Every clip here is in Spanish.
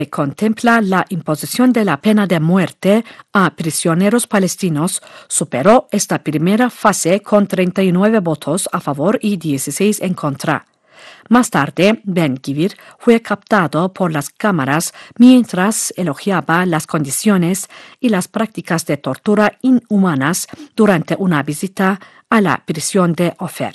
contempla la imposición de la pena de muerte a prisioneros palestinos, superó esta primera fase con 39 votos a favor y 16 en contra. Más tarde, Ben-Gvir fue captado por las cámaras mientras elogiaba las condiciones y las prácticas de tortura inhumanas durante una visita a la prisión de Ofer.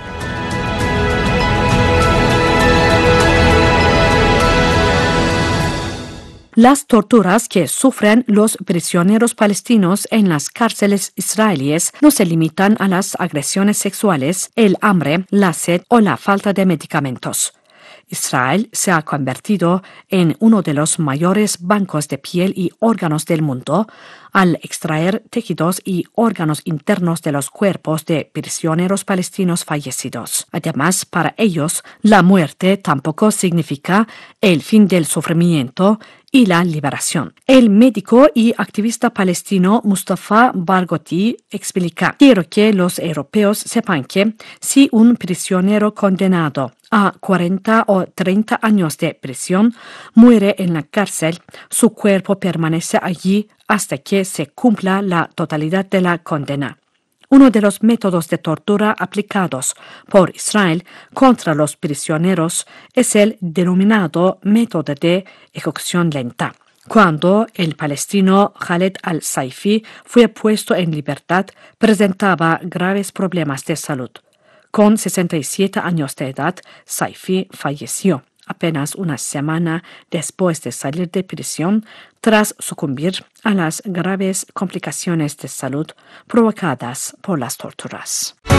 Las torturas que sufren los prisioneros palestinos en las cárceles israelíes no se limitan a las agresiones sexuales, el hambre, la sed o la falta de medicamentos. Israel se ha convertido en uno de los mayores bancos de piel y órganos del mundo al extraer tejidos y órganos internos de los cuerpos de prisioneros palestinos fallecidos. Además, para ellos, la muerte tampoco significa el fin del sufrimiento y la liberación. El médico y activista palestino Mustafa Barghouti explica: quiero que los europeos sepan que si un prisionero condenado a 40 o 30 años de prisión muere en la cárcel, su cuerpo permanece allí hasta que se cumpla la totalidad de la condena. Uno de los métodos de tortura aplicados por Israel contra los prisioneros es el denominado método de ejecución lenta. Cuando el palestino Khaled al-Saifi fue puesto en libertad, presentaba graves problemas de salud. Con 67 años de edad, Saifi falleció apenas una semana después de salir de prisión tras sucumbir a las graves complicaciones de salud provocadas por las torturas.